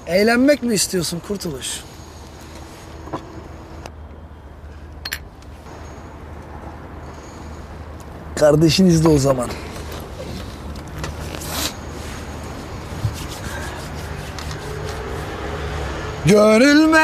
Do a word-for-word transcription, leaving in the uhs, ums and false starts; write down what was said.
Eğlenmek mi istiyorsun Kurtuluş? Kardeşin izle o zaman. Gönül